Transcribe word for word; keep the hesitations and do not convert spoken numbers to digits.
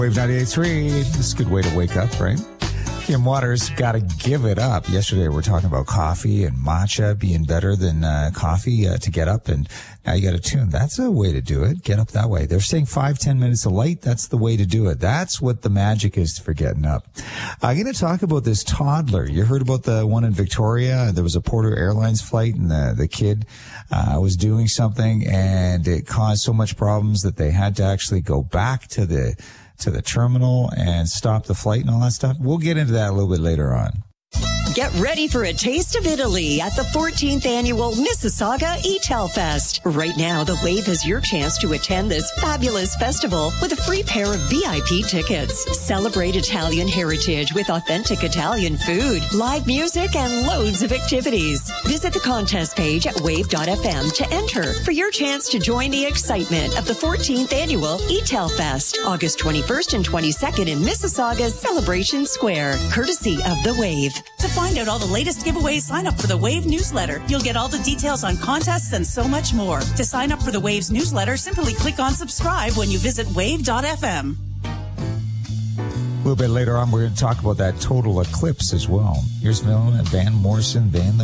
Wave ninety-eight point three. This is a good way to wake up, right? Kim Waters, got to give it up. Yesterday, we were talking about coffee and matcha being better than uh, coffee uh, to get up, and now you got to tune. That's a way to do it. Get up that way. They're saying five, ten minutes of light. That's the way to do it. That's what the magic is for getting up. I'm going to talk about this toddler. You heard about the one in Victoria? There was a Porter Airlines flight, and the, the kid uh, was doing something, and it caused so much problems that they had to actually go back to the to the terminal and stop the flight and all that stuff. We'll get into that a little bit later on. Get ready for a taste of Italy at the fourteenth Annual Mississauga E-Tel Fest. Right now, The Wave has your chance to attend this fabulous festival with a free pair of V I P tickets. Celebrate Italian heritage with authentic Italian food, live music, and loads of activities. Visit the contest page at wave dot f m to enter for your chance to join the excitement of the fourteenth Annual E-Tel Fest, August twenty-first and twenty-second in Mississauga's Celebration Square, courtesy of The Wave. To find out all the latest giveaways, sign up for the Wave newsletter. You'll get all the details on contests and so much more. To sign up for the Wave's newsletter, simply click on subscribe when you visit wave dot f m. A little bit later on, we're going to talk about that total eclipse as well. Here's Van Morrison, Van